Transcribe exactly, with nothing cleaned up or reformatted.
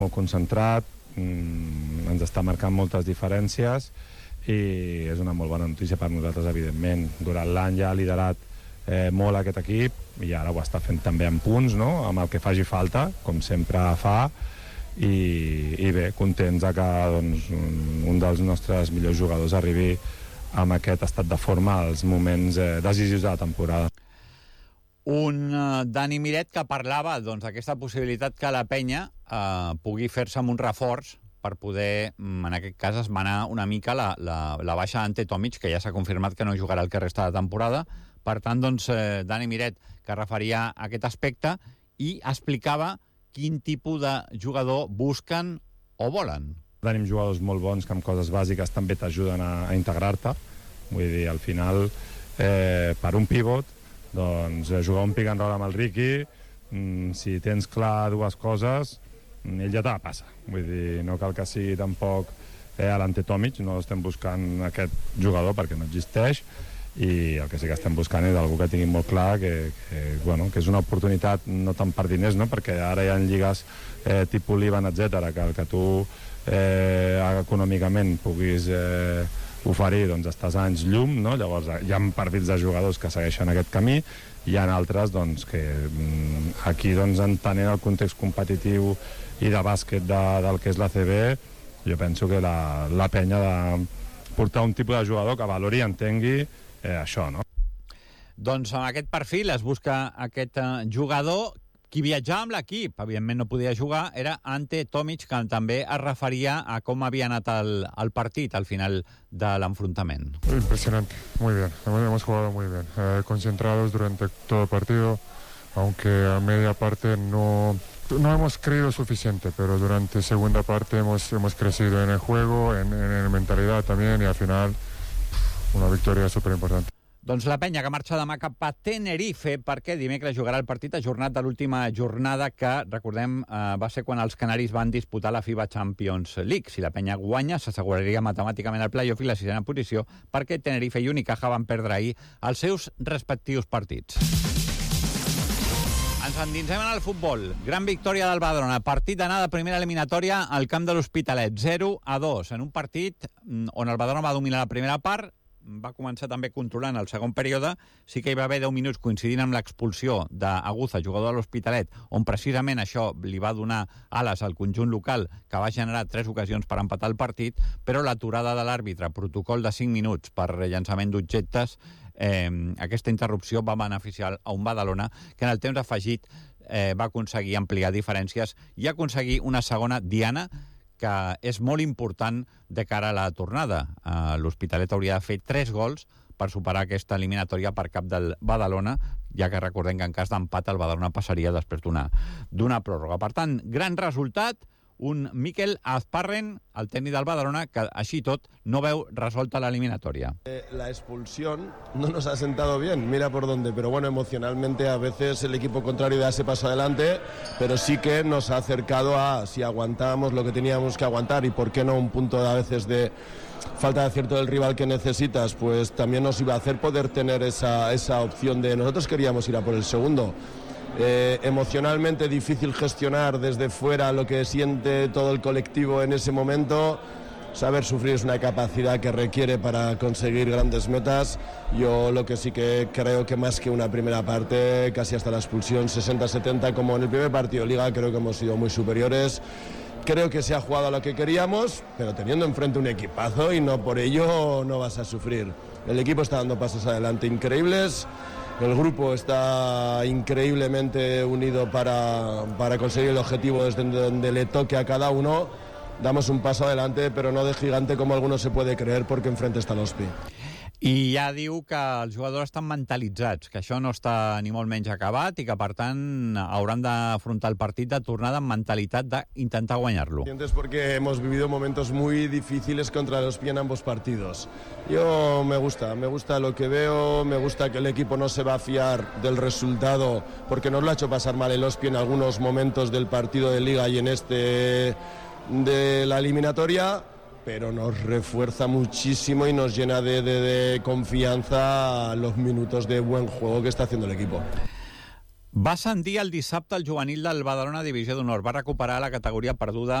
molt concentrat, mm, ens està marcant moltes diferències i és una molt bona notícia per nosaltres, evidentment. Durant l'any ja ha liderat eh, molt aquest equip i ara ho està fent també en punts, no? Amb el que faci falta, com sempre fa, i, i bé, contents que doncs, un, un dels nostres millors jugadors arribi amb aquest estat de forma als moments eh, decisius de la temporada. Un uh, Dani Miret que parlava doncs, d'aquesta possibilitat que la penya uh, pugui fer-se amb un reforç per poder, en aquest cas, esmenar una mica la, la, la baixa Ante Tomic, que ja s'ha confirmat que no jugarà el que resta de temporada. Per tant, doncs, eh, Dani Miret, que referia a aquest aspecte i explicava quin tipus de jugador busquen o volen. Tenim jugadors molt bons que amb coses bàsiques també t'ajuden a, a integrar-te. Vull dir, al final, eh, per un pivot, doncs, jugar un pick and roll amb el Ricky, mm, si tens clar dues coses, ell ja te la passa. Vull dir, no cal que sigui tampoc eh, a l'Ante Tomic, no estem buscant aquest jugador perquè no existeix, i el que sí que estem buscant és algú que tingui molt clar que, que, bueno, que és una oportunitat no tant per diners, no? Perquè ara hi ha lligues eh, tipus l'Ivan, etcètera, que el que tu eh, econòmicament puguis eh, oferir, doncs estàs a anys llum, no? Llavors hi ha perfils de jugadors que segueixen aquest camí, hi ha altres doncs, que aquí, doncs, entenent el context competitiu i de bàsquet de, del que és la C B, jo penso que la, la penya de portar un tipus de jugador que valori i entengui eh, això, no? Doncs amb aquest perfil es busca aquest eh, jugador. Qui viatjava amb l'equip, evidentment no podia jugar, era Ante Tomic, que també es referia a com havia anat el, el partit al final de l'enfrontament. Impresionante, muy bien, hemos jugado muy bien, eh, concentrados durante todo el partido, aunque a media parte no, no hemos creído suficiente, pero durante segunda parte hemos, hemos crecido en el juego, en, en la mentalidad también, y al final una victoria súper importante. Doncs la penya que marxa demà cap a Tenerife perquè dimecres jugarà el partit ajornat de l'última jornada que, recordem, eh, va ser quan els canaris van disputar la FIBA Champions League. Si la penya guanya, s'asseguraria matemàticament el play-off i la sisena posició perquè Tenerife i Unicaja van perdre ahir els seus respectius partits. Ens endinsem en el futbol. Gran victòria del Badalona. Partit d'anada de primera eliminatòria al camp de l'Hospitalet. zero a dos. En un partit on el Badalona va dominar la primera part, va començar també controlant el segon període. Sí que hi va haver deu minuts coincidint amb l'expulsió d'Aguza, jugador de l'Hospitalet, on precisament això li va donar ales al conjunt local, que va generar tres ocasions per empatar el partit, però l'aturada de l'àrbitre, protocol de cinc minuts per llançament d'objectes, eh, aquesta interrupció va beneficiar a un Badalona que en el temps afegit eh, va aconseguir ampliar diferències i aconseguir una segona diana que és molt important de cara a la tornada. Uh, L'Hospitalet hauria de fer tres gols per superar aquesta eliminatòria per cap del Badalona, ja que recordem que en cas d'empat el Badalona passaria després d'una d'una pròrroga. Per tant, gran resultat, un Mikel Azparren, el tècnic del Badalona, que així tot no veu resolta la eliminatoria. Eh, la expulsión no nos ha sentado bien, mira por dónde, pero bueno, emocionalmente a veces el equipo contrario da ese paso adelante, pero sí que nos ha acercado a si aguantábamos lo que teníamos que aguantar y por qué no un punto de, a veces de falta de acierto del rival que necesitas, pues también nos iba a hacer poder tener esa, esa opción de nosotros queríamos ir a por el segundo. Eh, emocionalmente difícil gestionar desde fuera lo que siente todo el colectivo en ese momento. Saber sufrir es una capacidad que requiere para conseguir grandes metas. Yo lo que sí que creo que más que una primera parte, casi hasta la expulsión sesenta setenta como en el primer partido de Liga, creo que hemos sido muy superiores. Creo que se ha jugado a lo que queríamos, pero teniendo enfrente un equipazo y no por ello no vas a sufrir. El equipo está dando pasos adelante increíbles. El grupo está increíblemente unido para, para conseguir el objetivo desde donde le toque a cada uno. Damos un paso adelante, pero no de gigante como alguno se puede creer, porque enfrente está l'Hospi. I ja diu que els jugadors estan mentalitzats, que això no està ni molt menys acabat i que, per tant, hauran d'afrontar el partit de tornada amb mentalitat d'intentar guanyar-lo. Porque hemos vivido momentos muy difíciles contra el Hospi en ambos partidos. Yo me gusta, me gusta lo que veo, me gusta que el equipo no se va a fiar del resultado, porque nos lo ha hecho pasar mal el Hospi en algunos momentos del partido de Liga y en este de la eliminatoria, pero nos refuerza muchísimo y nos llena de, de, de confianza los minutos de buen juego que está haciendo el equipo. Va ascendir el dissabte el juvenil del Badalona Divisió d'Honor. Va recuperar la categoria perduda